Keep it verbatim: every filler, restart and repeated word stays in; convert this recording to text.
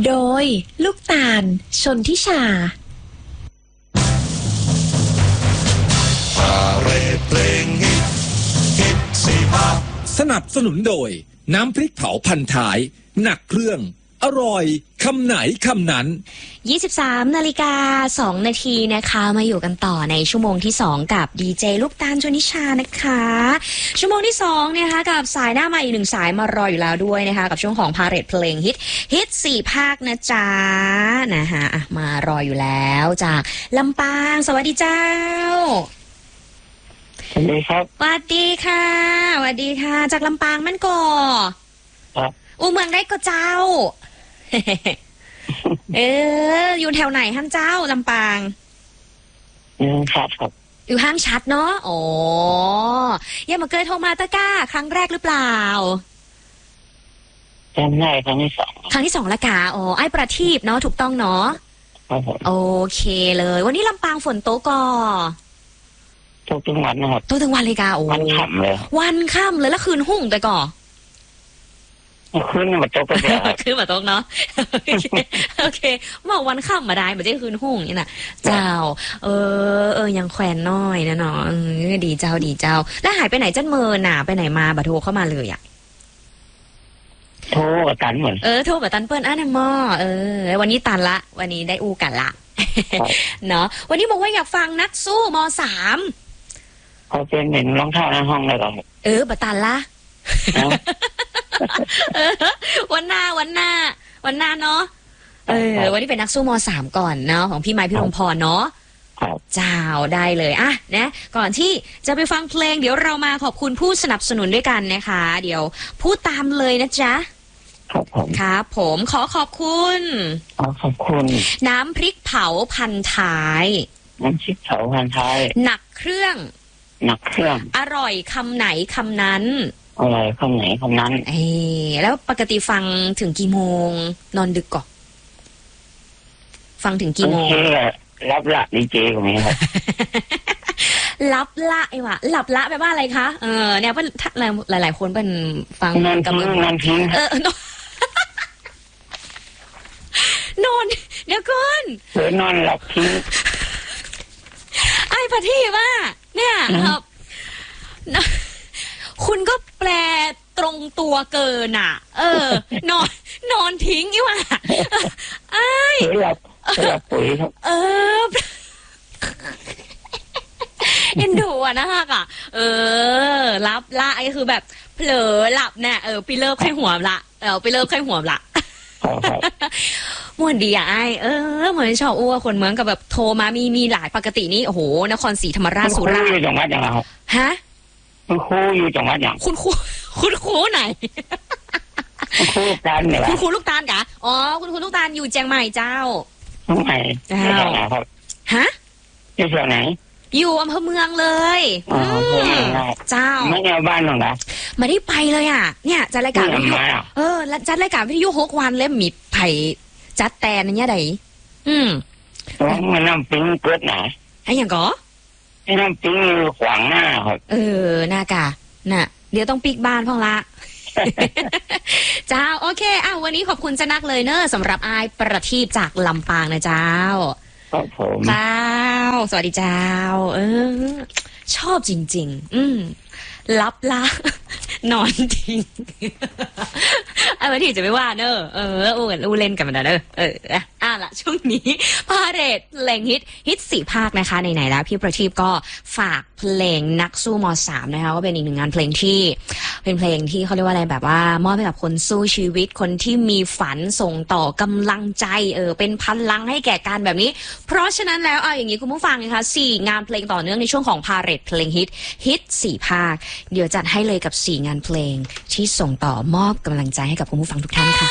โดยลูกตาลชนทิชาสนับสนุนโดยน้ำพริกเผาพันท้ายหนักเครื่องอร่อยคำไหนคำนั้นยี่สิบสามนาฬิกาสองนาทีนะคะมาอยู่กันต่อในชั่วโมงที่สองกับดีเจลูกตาลชนิชานะคะชั่วโมงที่สองนะคะกับสายหน้ามาอีกหนึ่งสายมารออยู่แล้วด้วยนะคะกับช่วงของพาเรทเพลงฮิตฮิตสี่ภาคนะจ๊ะนะคะอ่ะมารออยู่แล้วจากลำปางสวัสดีเจ้าสวัสดีครับสวัสดีค่ะสวัสดีค่ะจากลำปางมันก่อครับอูเมืองได้ก็เจ้า เอออยู่แถวไหนท่านเจ้าลำปางอืมครับครับอยู่ห้างชัดเนาะอ๋อยังมาเกิดโทรมาตะก้าครั้งแรกหรือเปล่าจำได้ครั้งที่สองครั้งที่สองละกาอ๋อไอ้ประทีปเนาะถูกต้องเนาะครับผมโอเคเลยวันนี้ลำปางฝนโตก่อตกทั้งวันนะครับตกทั้งวันเลยกาโอ้วันค่ำเลยวันค่ำเลยแล้วคืนหุ่งแต่ก่อคืนมาตกก็ได้คืนมาตกเนาะโอเคบอกวันค่ำมาได้มาจะคืนหุ่งนี่นะเจ้าเออเออยังแควนน้อยนะเนาะดีเจ้าดีเจ้าแล้วหายไปไหนจันเมินน่ะไปไหนมาบัดโทรเข้ามาเลยอ่ะโทรกับตันเหมือนเออโทรกับตันเปิ้ลอ่ะนะมอเออวันนี้ตันละวันนี้ได้อูกันละเนาะวันนี้บอกว่าอยากฟังนักสู้มสามเขาเป็นเหม็นรองเท้าในห้องเลยเหรอเออบัตันละวันหน้าวันหน้าวันหน้าเนาะเออวันนี้เป็นนักสู้มสามก่อนเนาะของพี่ไม้พี่รมพรเนาะเจ้าได้เลยอ่ะนะก่อนที่จะไปฟังเพลงเดี๋ยวเรามาขอบคุณผู้สนับสนุนด้วยกันนะคะเดี๋ยวพูดตามเลยนะจ๊ะครับผมครับผมขอขอบคุณขอบคุณน้ำพริกเผาพันท้ายน้ำพริกเผาพันท้ายหนักเครื่องหนักเครื่องอร่อยคำไหนคำนั้นอร่อยคำไหนคำนั้นเออแล้วปกติฟังถึงกี่โมงนอนดึกก่อนฟังถึงกี่โมงรับละดีเจตรงนี้ครับรับละไอ้วะหลับละแปลว่าอะไรคะเออเนี่ยเพื่อนหลายๆคนเป็นฟังนอนทิ้งนอนทิ้งเออนอนนอนเดี๋ยวก่อนเออนอนหลับทิ้งไอ้พะที่ว่าเนี่ยครับคุณก็แปลตรงตัวเกินอ่ะเออนอนนอนทิ้งอีว่ะไอ้หลับหลับปุ๋ยครับเออเอ็นดูอ่ะนะฮะอ่ะเออรับละไอ้คือแบบเผลอหลับเนี่ยเออไปเลิกไข้หัวละเออไปเลิกไข้หัวละม่วนดีอ่ะไอ้เออเหมือนชอบอ้วคนเมืองกับแบบโทรมามีมีหลายปกตินี่โอ้โหนครศรีธรรมราชสุราษฎร์อยู่จังหวัดอย่างไรครับฮะคุณครูอยู่จังหวัดอย่างคุณครูคุณครูไหนคุณครูลูกตาลเนี่ยคุณครูลูกตาลกะอ๋อคุณครูลูกตาลอยู่เชียงใหม่เจ้าเชียงใหม่เจ้าครับฮะอยู่เชียงไหนอยู่อำเภอเมืองเลยอ๋อเจ้าไม่แนวบ้านหรอกนะมาได้ไปเลยอ่ะเนี่ยจัดรายการวิทยุเออจัดรายการวิทยุหกวันเล่มมีไผ่จัดแต่นเนี่ยใดอืมแล้วมันน้ำปิ้งเกิดไหนไอ้ยังก็ไอ้น้ำปิ้งขวางหน้าครับเออหน้ากะน่ะเดี๋ยวต้องปิกบ้านพ่องละเจ้าโอเคอ้าววันนี้ขอบคุณจะนักเลยเนอะสำหรับอายประทีปจากลำปางนะเจ้าครับผมเจ้าสวัสดีเจ้าเออชอบจริงๆอืมรับละนอนทิ้งไอ้วันที่จะไม่ว่าเนอะเอออู้กันอู้เล่นกันมาเนอะเอออ่ะละช่วงนี้พาเรทเพลงฮิตฮิตสี่ภาคนะคะไหนๆแล้วพี่ประทีปก็ฝากเพลงนักสู้มสามนะคะก็เป็นอีกหนึ่งงานเพลงที่เป็นเพลงที่เขาเรียกว่าอะไรแบบว่ามอบให้กับคนสู้ชีวิตคนที่มีฝันส่งต่อกำลังใจเออเป็นพลังให้แก่การแบบนี้เพราะฉะนั้นแล้วเอาอย่างนี้คุณผู้ฟังนะคะสี่งานเพลงต่อเนื่องในช่วงของพาเรทเพลงฮิตฮิตสี่ภาคเดี๋ยวจัดให้เลยกับสี่งานเพลงที่ส่งต่อมอบกำลังใจให้กับคุณผู้ฟังทุกท่านค่ะ